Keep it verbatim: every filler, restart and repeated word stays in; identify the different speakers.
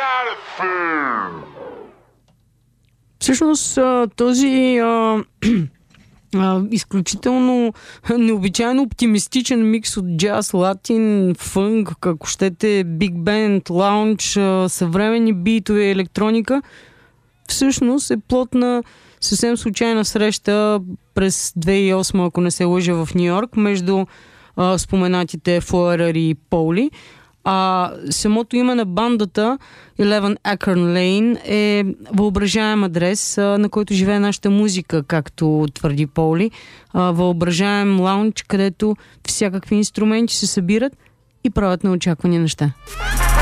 Speaker 1: Всъщност този а, а, изключително необичайно оптимистичен микс от джаз, латин, фънк, ако щете, биг бенд, лаунж, съвременни битове, електроника, всъщност е плод на съвсем случайна среща през две хиляди и осма, ако не се лъжа, в Ню Йорк, между а, споменатите Флоерър и Поули. А самото име на бандата Eleven Acorn Lane е въображаем адрес, а, на който живее нашата музика, както твърди Поули. А, въображаем лаунж, където всякакви инструменти се събират и правят неочаквани неща.